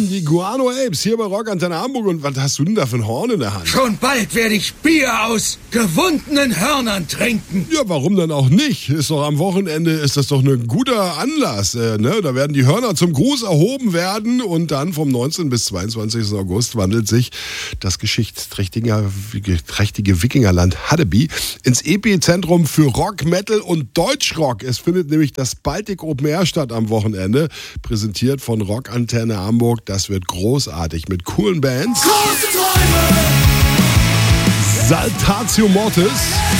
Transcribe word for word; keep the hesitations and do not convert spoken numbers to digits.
die Guano Apes hier bei Rock Antenne Hamburg. Und was hast du denn da für ein Horn in der Hand? Schon bald werde ich Bier aus gewundenen Hörnern trinken. Ja, warum dann auch nicht? Ist doch am Wochenende, ist das doch ein guter Anlass. Äh, ne? Da werden die Hörner zum Gruß erhoben werden und dann vom neunzehnten bis zweiundzwanzigsten August wandelt sich das geschichtsträchtige trächtige Wikingerland Haddeby ins Epizentrum für Rock, Metal und Deutschrock. Es findet nämlich das Baltic Open Air statt am Wochenende, präsentiert von Rock Antenne Hamburg. Das wird großartig mit coolen Bands. Große Träume! Saltatio Mortis.